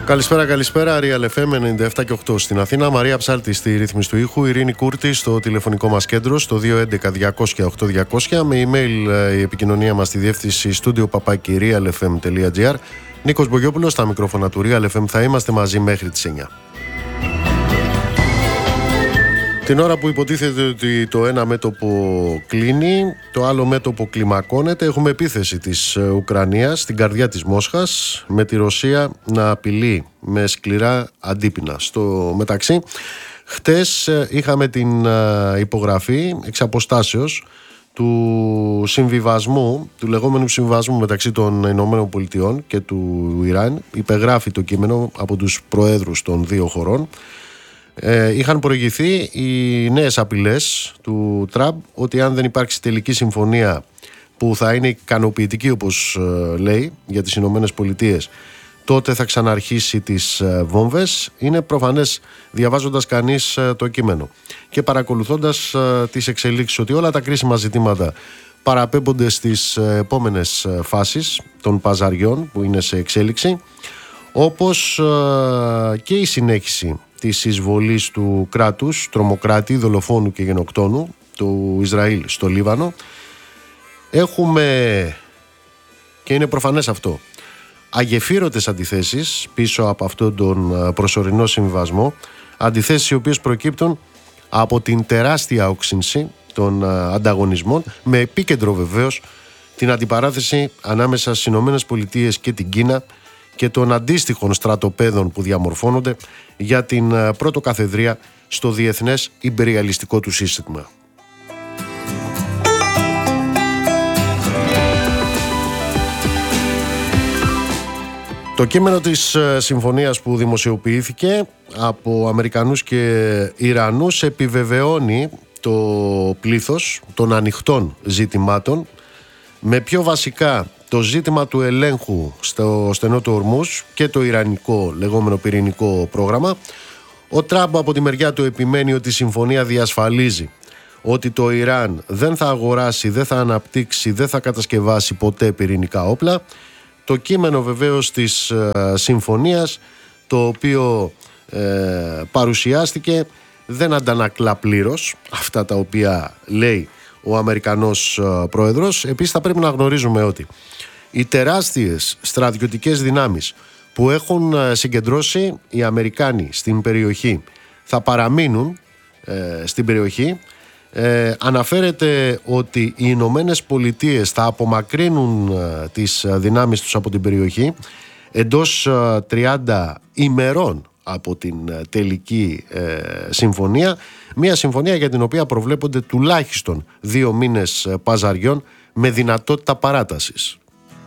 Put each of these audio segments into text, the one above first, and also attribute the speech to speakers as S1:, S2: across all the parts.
S1: Καλησπέρα. Real FM 97 και 8 στην Αθήνα. Μαρία Ψάλτη στη ρύθμιση του ήχου. Ειρήνη Κούρτη στο τηλεφωνικό μας κέντρο στο 211-200-8200. Με email η επικοινωνία μας στη διεύθυνση studio@realfm.gr. Νίκος Μπογιόπουλος στα μικρόφωνα του Real FM. Θα είμαστε μαζί μέχρι τις 9. Την ώρα που υποτίθεται ότι το ένα μέτωπο κλείνει, το άλλο μέτωπο κλιμακώνεται, έχουμε επίθεση της Ουκρανίας στην καρδιά της Μόσχας, με τη Ρωσία να απειλεί με σκληρά αντίπεινα. Στο μεταξύ, χτες είχαμε την υπογραφή εξ αποστάσεως του συμβιβασμού, του λεγόμενου συμβιβασμού μεταξύ των Ηνωμένων Πολιτειών και του Ιράν. Υπεγράφει το κείμενο από τους προέδρους των δύο χωρών. Είχαν προηγηθεί οι νέες απειλές του Τραμπ ότι αν δεν υπάρξει τελική συμφωνία που θα είναι ικανοποιητική, όπως λέει, για τις Ηνωμένες Πολιτείες, τότε θα ξαναρχίσει τις βόμβες. Είναι προφανές, διαβάζοντας κανείς το κείμενο και παρακολουθώντας τις εξελίξεις, ότι όλα τα κρίσιμα ζητήματα παραπέμπονται στις επόμενες φάσεις των παζαριών που είναι σε εξέλιξη, όπως και η συνέχιση της εισβολής του κράτους, τρομοκράτη, δολοφόνου και γενοκτόνου, του Ισραήλ στο Λίβανο. Έχουμε, και είναι προφανές αυτό, αγεφύρωτες αντιθέσεις πίσω από αυτόν τον προσωρινό συμβιβασμό, αντιθέσεις οι οποίες προκύπτουν από την τεράστια όξυνση των ανταγωνισμών, με επίκεντρο βεβαίως την αντιπαράθεση ανάμεσα στις Ηνωμένες Πολιτείες και την Κίνα και των αντίστοιχων στρατοπέδων που διαμορφώνονται για την πρωτοκαθεδρία στο διεθνές ιμπεριαλιστικό του σύστημα. Το κείμενο της συμφωνίας που δημοσιοποιήθηκε από Αμερικανούς και Ιρανούς επιβεβαιώνει το πλήθος των ανοιχτών ζητημάτων, με πιο βασικά το ζήτημα του ελέγχου στο στενό του Ορμούζ και το ιρανικό λεγόμενο πυρηνικό πρόγραμμα. Ο Τραμπ από τη μεριά του επιμένει ότι η συμφωνία διασφαλίζει ότι το Ιράν δεν θα αγοράσει, δεν θα αναπτύξει, δεν θα κατασκευάσει ποτέ πυρηνικά όπλα. Το κείμενο βεβαίως της συμφωνίας, το οποίο παρουσιάστηκε, δεν αντανακλά πλήρως αυτά τα οποία λέει ο Αμερικανός πρόεδρος. Επίσης θα πρέπει να γνωρίζουμε ότι οι τεράστιες στρατιωτικές δυνάμεις που έχουν συγκεντρώσει οι Αμερικάνοι στην περιοχή θα παραμείνουν στην περιοχή. Αναφέρεται ότι οι Ηνωμένες Πολιτείες θα απομακρύνουν τις δυνάμεις τους από την περιοχή εντός 30 ημερών από την τελική συμφωνία. Μια συμφωνία για την οποία προβλέπονται τουλάχιστον 2 μήνες παζαριών με δυνατότητα παράτασης.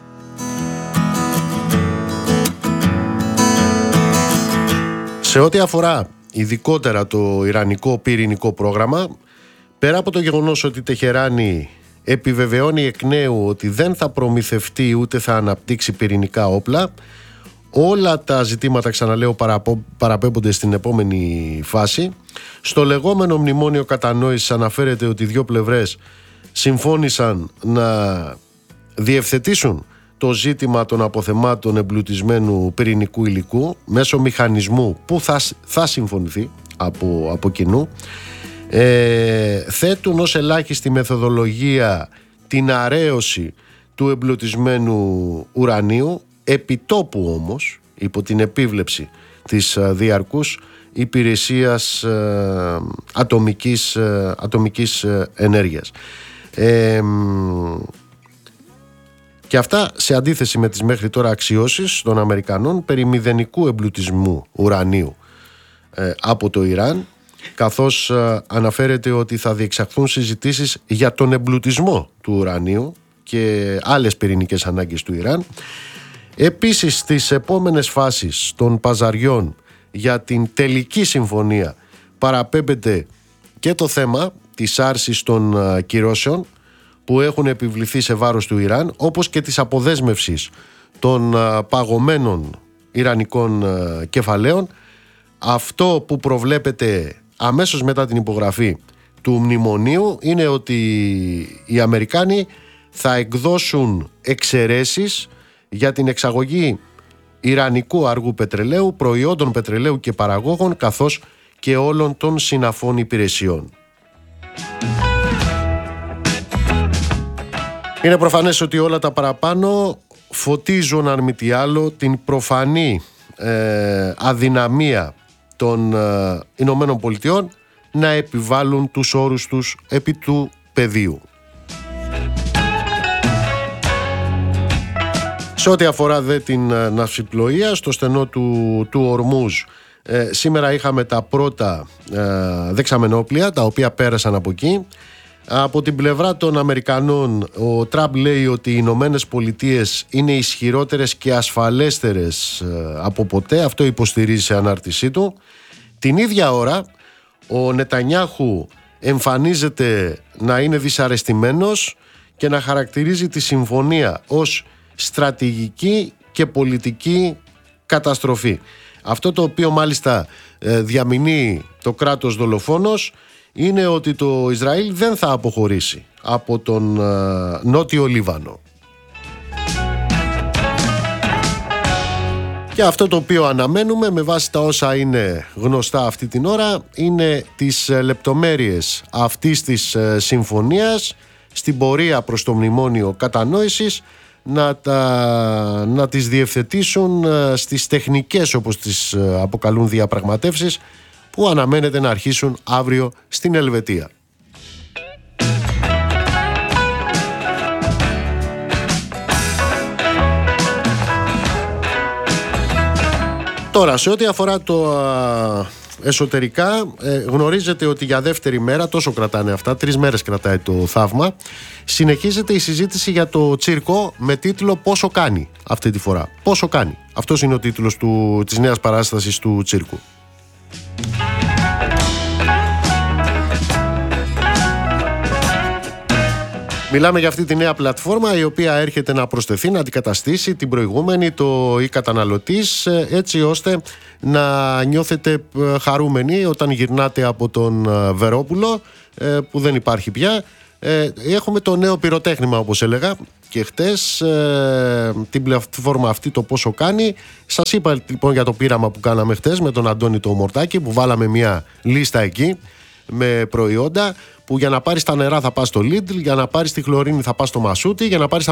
S1: Σε ό,τι αφορά ειδικότερα το ιρανικό πυρηνικό πρόγραμμα, πέρα από το γεγονός ότι η Τεχεράνη επιβεβαιώνει εκ νέου ότι δεν θα προμηθευτεί ούτε θα αναπτύξει πυρηνικά όπλα, όλα τα ζητήματα, ξαναλέω, παραπέμπονται στην επόμενη φάση. Στο λεγόμενο μνημόνιο κατανόησης αναφέρεται ότι οι δύο πλευρές συμφώνησαν να διευθετήσουν το ζήτημα των αποθεμάτων εμπλουτισμένου πυρηνικού υλικού μέσω μηχανισμού που θα συμφωνηθεί από κοινού. Θέτουν ως ελάχιστη μεθοδολογία την αρέωση του εμπλουτισμένου ουρανίου, επιτόπου όμως, υπό την επίβλεψη της διαρκούς υπηρεσίας ατομικής ενέργειας. Και αυτά σε αντίθεση με τις μέχρι τώρα αξιώσεις των Αμερικανών περί μηδενικού εμπλουτισμού ουρανίου από το Ιράν, καθώς αναφέρεται ότι θα διεξαχθούν συζητήσεις για τον εμπλουτισμό του ουρανίου και άλλες πυρηνικές ανάγκες του Ιράν. Επίσης, στις επόμενες φάσεις των παζαριών για την τελική συμφωνία παραπέμπεται και το θέμα της άρσης των κυρώσεων που έχουν επιβληθεί σε βάρος του Ιράν, όπως και της αποδέσμευσης των παγωμένων ιρανικών κεφαλαίων. Αυτό που προβλέπεται αμέσως μετά την υπογραφή του μνημονίου είναι ότι οι Αμερικάνοι θα εκδώσουν εξαιρέσεις για την εξαγωγή ιρανικού αργού πετρελαίου, προϊόντων πετρελαίου και παραγόγων, καθώς και όλων των συναφών υπηρεσιών. Είναι προφανές ότι όλα τα παραπάνω φωτίζουν, αν μη τι άλλο, την προφανή αδυναμία των Ηνωμένων Πολιτειών να επιβάλλουν τους όρους τους επί του πεδίου. Σε ό,τι αφορά δε την ναυσιπλοεία, στο στενό του Ορμούζ, σήμερα είχαμε τα πρώτα δεξαμενόπλια τα οποία πέρασαν από εκεί. Από την πλευρά των Αμερικανών, ο Τραμπ λέει ότι οι Ηνωμένες Πολιτείες είναι ισχυρότερες και ασφαλέστερες από ποτέ. Αυτό υποστηρίζει σε ανάρτησή του. Την ίδια ώρα ο Νετανιάχου εμφανίζεται να είναι δυσαρεστημένος και να χαρακτηρίζει τη συμφωνία ως στρατηγική και πολιτική καταστροφή. Αυτό το οποίο μάλιστα διαμηνύει το κράτος δολοφόνος είναι ότι το Ισραήλ δεν θα αποχωρήσει από τον Νότιο Λίβανο. Και αυτό το οποίο αναμένουμε με βάση τα όσα είναι γνωστά αυτή την ώρα είναι τις λεπτομέρειες αυτής της συμφωνίας στην πορεία προς το μνημόνιο κατανόησης να τις διευθετήσουν στις τεχνικές, όπως τις αποκαλούν, διαπραγματεύσεις που αναμένεται να αρχίσουν αύριο στην Ελβετία. Τώρα, σε ό,τι αφορά το εσωτερικά, γνωρίζετε ότι για δεύτερη μέρα, τόσο κρατάνε αυτά, 3 μέρες κρατάει το θαύμα, συνεχίζεται η συζήτηση για το τσίρκο με τίτλο «Πόσο κάνει» αυτή τη φορά. Πόσο κάνει. Αυτός είναι ο τίτλος της νέας παράστασης του τσίρκου. Μιλάμε για αυτή τη νέα πλατφόρμα η οποία έρχεται να προσθεθεί, να αντικαταστήσει την προηγούμενη, το «E-Καταναλωτής», έτσι ώστε να νιώθετε χαρούμενοι όταν γυρνάτε από τον Βερόπουλο, που δεν υπάρχει πια. Έχουμε το νέο πυροτέχνημα, όπως έλεγα και χτες, την πλατφόρμα αυτή, το «Πόσο κάνει». Σας είπα λοιπόν για το πείραμα που κάναμε χτες με τον Αντώνη το Μορτάκη, που βάλαμε μια λίστα εκεί με προϊόντα που για να πάρεις τα νερά θα πας στο Lidl, για να πάρεις τη χλωρίνη θα πας στο Μασούτι, για να πάρεις